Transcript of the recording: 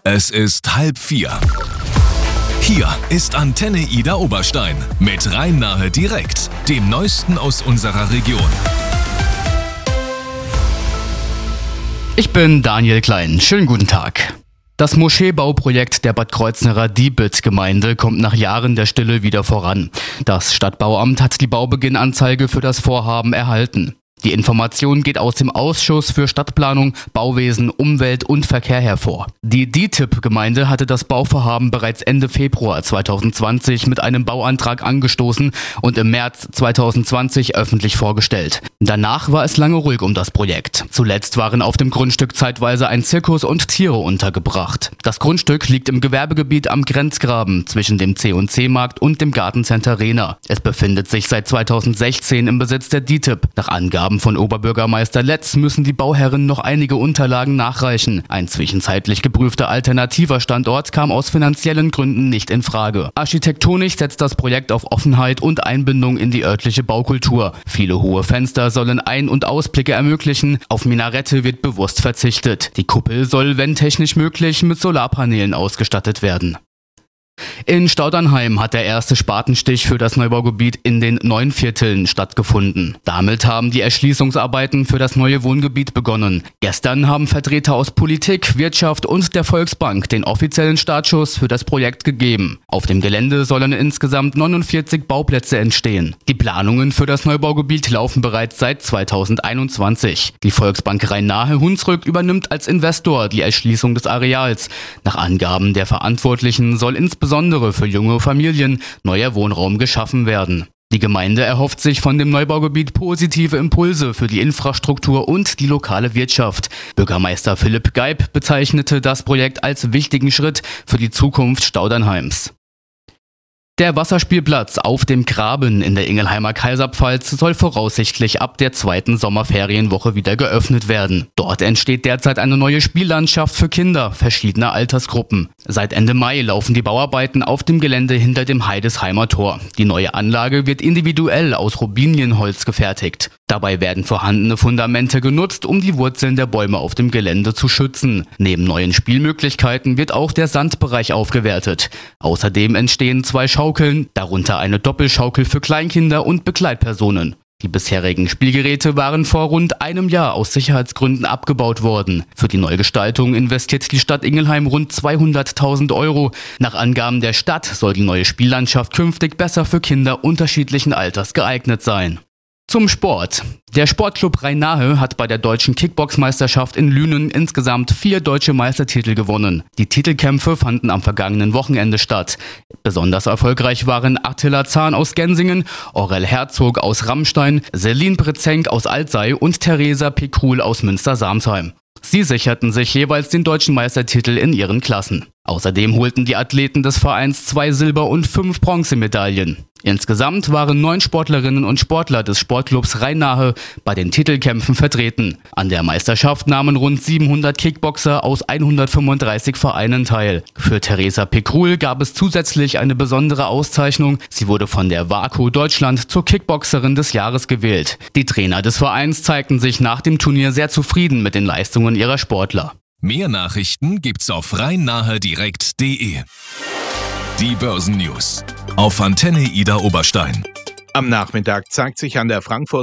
Es ist 3:30. Hier ist Antenne Ida Oberstein mit Rhein-Nahe direkt, dem Neuesten aus unserer Region. Ich bin Daniel Klein. Schönen guten Tag. Das Moscheebauprojekt der Bad Kreuznacher Diebit-Gemeinde kommt nach Jahren der Stille wieder voran. Das Stadtbauamt hat die Baubeginnanzeige für das Vorhaben erhalten. Die Information geht aus dem Ausschuss für Stadtplanung, Bauwesen, Umwelt und Verkehr hervor. Die DITIB-Gemeinde hatte das Bauvorhaben bereits Ende Februar 2020 mit einem Bauantrag angestoßen und im März 2020 öffentlich vorgestellt. Danach war es lange ruhig um das Projekt. Zuletzt waren auf dem Grundstück zeitweise ein Zirkus und Tiere untergebracht. Das Grundstück liegt im Gewerbegebiet am Grenzgraben zwischen dem C&C-Markt und dem Gartencenter Rehna. Es befindet sich seit 2016 im Besitz der DITIB. Nach Angaben von Oberbürgermeister Letz müssen die Bauherren noch einige Unterlagen nachreichen. Ein zwischenzeitlich geprüfter alternativer Standort kam aus finanziellen Gründen nicht in Frage. Architektonisch setzt das Projekt auf Offenheit und Einbindung in die örtliche Baukultur. Viele hohe Fenster sollen Ein- und Ausblicke ermöglichen. Auf Minarette wird bewusst verzichtet. Die Kuppel soll, wenn technisch möglich, mit Solarpanelen ausgestattet werden. In Staudernheim hat der erste Spatenstich für das Neubaugebiet in den 9 Vierteln stattgefunden. Damit haben die Erschließungsarbeiten für das neue Wohngebiet begonnen. Gestern haben Vertreter aus Politik, Wirtschaft und der Volksbank den offiziellen Startschuss für das Projekt gegeben. Auf dem Gelände sollen insgesamt 49 Bauplätze entstehen. Die Planungen für das Neubaugebiet laufen bereits seit 2021. Die Volksbank Rhein-Nahe-Hunsrück übernimmt als Investor die Erschließung des Areals. Nach Angaben der Verantwortlichen soll insbesondere für junge Familien neuer Wohnraum geschaffen werden. Die Gemeinde erhofft sich von dem Neubaugebiet positive Impulse für die Infrastruktur und die lokale Wirtschaft. Bürgermeister Philipp Geib bezeichnete das Projekt als wichtigen Schritt für die Zukunft Staudernheims. Der Wasserspielplatz auf dem Graben in der Ingelheimer Kaiserpfalz soll voraussichtlich ab der 2. Sommerferienwoche wieder geöffnet werden. Dort entsteht derzeit eine neue Spiellandschaft für Kinder verschiedener Altersgruppen. Seit Ende Mai laufen die Bauarbeiten auf dem Gelände hinter dem Heidesheimer Tor. Die neue Anlage wird individuell aus Robinienholz gefertigt. Dabei werden vorhandene Fundamente genutzt, um die Wurzeln der Bäume auf dem Gelände zu schützen. Neben neuen Spielmöglichkeiten wird auch der Sandbereich aufgewertet. Außerdem entstehen 2 Schaukeln, darunter eine Doppelschaukel für Kleinkinder und Begleitpersonen. Die bisherigen Spielgeräte waren vor rund einem Jahr aus Sicherheitsgründen abgebaut worden. Für die Neugestaltung investiert die Stadt Ingelheim rund 200.000 €. Nach Angaben der Stadt soll die neue Spiellandschaft künftig besser für Kinder unterschiedlichen Alters geeignet sein. Zum Sport. Der Sportclub Rhein-Nahe hat bei der deutschen Kickboxmeisterschaft in Lünen insgesamt 4 deutsche Meistertitel gewonnen. Die Titelkämpfe fanden am vergangenen Wochenende statt. Besonders erfolgreich waren Attila Zahn aus Gensingen, Aurel Herzog aus Rammstein, Selin Brezenk aus Alzey und Theresa Pekrul aus Münster-Samsheim. Sie sicherten sich jeweils den deutschen Meistertitel in ihren Klassen. Außerdem holten die Athleten des Vereins 2 Silber- und 5 Bronzemedaillen. Insgesamt waren 9 Sportlerinnen und Sportler des Sportclubs Rhein-Nahe bei den Titelkämpfen vertreten. An der Meisterschaft nahmen rund 700 Kickboxer aus 135 Vereinen teil. Für Theresa Pekrul gab es zusätzlich eine besondere Auszeichnung. Sie wurde von der WAKO Deutschland zur Kickboxerin des Jahres gewählt. Die Trainer des Vereins zeigten sich nach dem Turnier sehr zufrieden mit den Leistungen ihrer Sportler. Mehr Nachrichten gibt's auf rhein-nahe-direkt.de. Die Börsennews auf Antenne Ida Oberstein. Am Nachmittag zeigt sich an der Frankfurter